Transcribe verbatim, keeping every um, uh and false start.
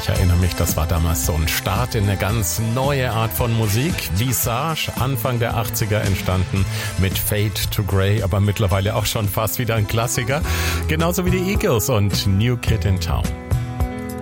Ich erinnere mich, das war damals so ein Start in eine ganz neue Art von Musik. Visage, Anfang der achtziger entstanden mit Fade to Grey, aber mittlerweile auch schon fast wieder ein Klassiker. Genauso wie die Eagles und New Kid in Town.